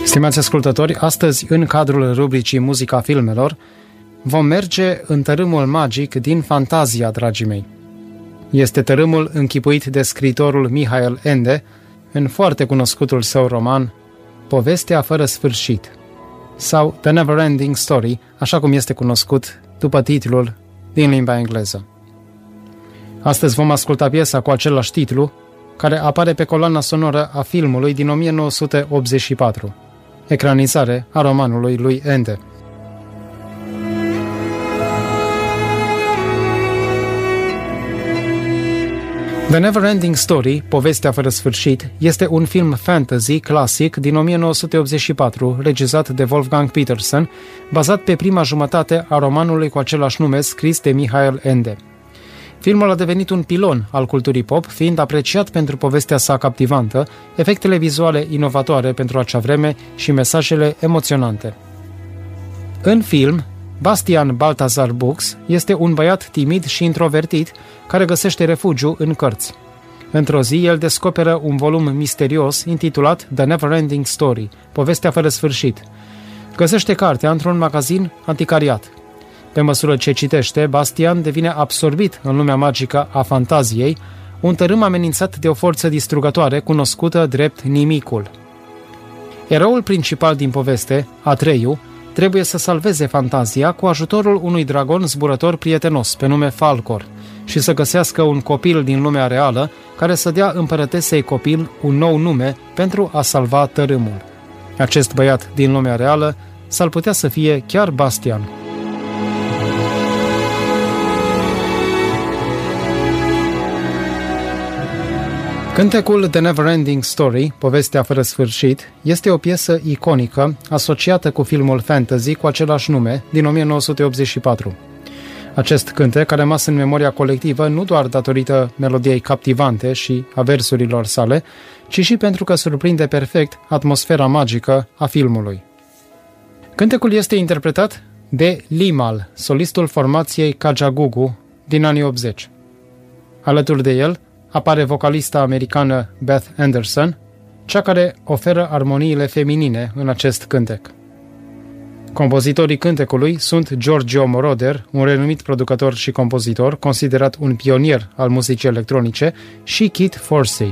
Stimați ascultători, astăzi, în cadrul rubricii Muzica filmelor, vom merge în tărâmul magic din Fantazia, dragii mei. Este tărâmul închipuit de scriitorul Mihail Ende în foarte cunoscutul său roman Povestea fără sfârșit, sau The Never-Ending Story, așa cum este cunoscut după titlul din limba engleză. Astăzi vom asculta piesa cu același titlu, care apare pe coloana sonoră a filmului din 1984, ecranizare a romanului lui Ende. The Never-Ending Story, Povestea fără sfârșit, este un film fantasy clasic din 1984, regizat de Wolfgang Petersen, bazat pe prima jumătate a romanului cu același nume scris de Mihail Ende. Filmul a devenit un pilon al culturii pop, fiind apreciat pentru povestea sa captivantă, efectele vizuale inovatoare pentru acea vreme și mesajele emoționante. În film, Bastian Balthazar Bux este un băiat timid și introvertit care găsește refugiu în cărți. Într-o zi, el descoperă un volum misterios intitulat The Never-Ending Story, Povestea fără sfârșit. Găsește cartea într-un magazin anticariat. Pe măsură ce citește, Bastian devine absorbit în lumea magică a fantaziei, un tărâm amenințat de o forță distrugătoare cunoscută drept Nimicul. Eroul principal din poveste, Atreyu, trebuie să salveze fantazia cu ajutorul unui dragon zburător prietenos pe nume Falcor și să găsească un copil din lumea reală care să dea împărătesei copil un nou nume pentru a salva tărâmul. Acest băiat din lumea reală s-ar putea să fie chiar Bastian. Cântecul The Never-Ending Story, Povestea fără sfârșit, este o piesă iconică asociată cu filmul fantasy cu același nume din 1984. Acest cântec a rămas în memoria colectivă nu doar datorită melodiei captivante și a versurilor sale, ci și pentru că surprinde perfect atmosfera magică a filmului. Cântecul este interpretat de Limahl, solistul formației Kajagoogoo din anii 80. Alături de el apare vocalista americană Beth Anderson, cea care oferă armoniile feminine în acest cântec. Compozitorii cântecului sunt Giorgio Moroder, un renumit producător și compozitor, considerat un pionier al muzicii electronice, și Kit Forsey.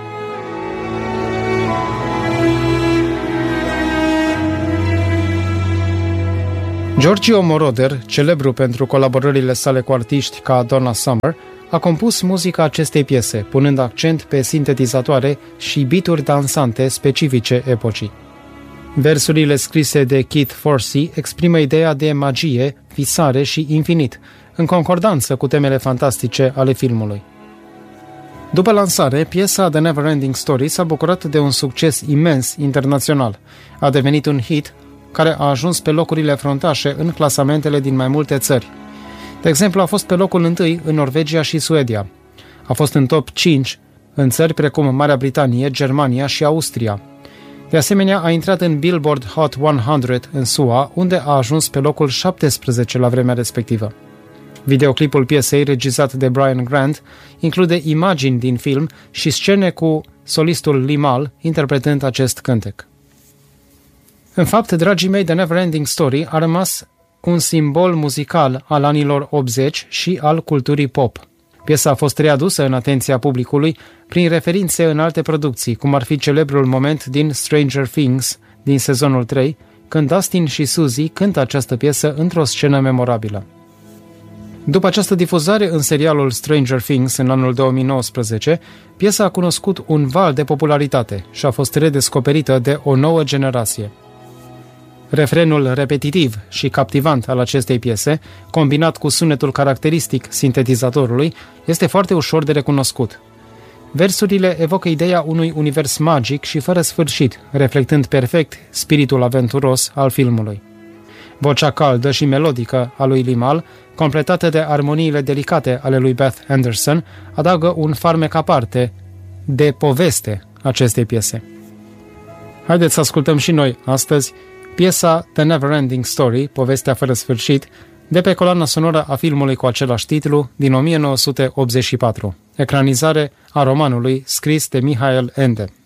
Giorgio Moroder, celebru pentru colaborările sale cu artiști ca Donna Summer, a compus muzica acestei piese, punând accent pe sintetizatoare și beat-uri dansante specifice epocii. Versurile scrise de Kit Forsey exprimă ideea de magie, visare și infinit, în concordanță cu temele fantastice ale filmului. După lansare, piesa The Never-Ending Story s-a bucurat de un succes imens internațional. A devenit un hit care a ajuns pe locurile fruntașe în clasamentele din mai multe țări. De exemplu, a fost pe locul 1 în Norvegia și Suedia. A fost în top 5 în țări precum Marea Britanie, Germania și Austria. De asemenea, a intrat în Billboard Hot 100 în SUA, unde a ajuns pe locul 17 la vremea respectivă. Videoclipul piesei, regizat de Brian Grant, include imagini din film și scene cu solistul Limahl interpretând acest cântec. În fapt, dragii mei, The Never-Ending Story a rămas un simbol muzical al anilor 80 și al culturii pop. Piesa a fost readusă în atenția publicului prin referințe în alte producții, cum ar fi celebrul moment din Stranger Things din sezonul 3, când Dustin și Suzy cântă această piesă într-o scenă memorabilă. După această difuzare în serialul Stranger Things în anul 2019, piesa a cunoscut un val de popularitate și a fost redescoperită de o nouă generație. Refrenul repetitiv și captivant al acestei piese, combinat cu sunetul caracteristic sintetizatorului, este foarte ușor de recunoscut. Versurile evocă ideea unui univers magic și fără sfârșit, reflectând perfect spiritul aventuros al filmului. Vocea caldă și melodică a lui Limahl, completată de armoniile delicate ale lui Beth Anderson, adaugă un farmec aparte de poveste acestei piese. Haideți să ascultăm și noi astăzi piesa The Never-Ending Story, Povestea fără sfârșit, de pe coloana sonoră a filmului cu același titlu din 1984, ecranizare a romanului scris de Mihail Ende.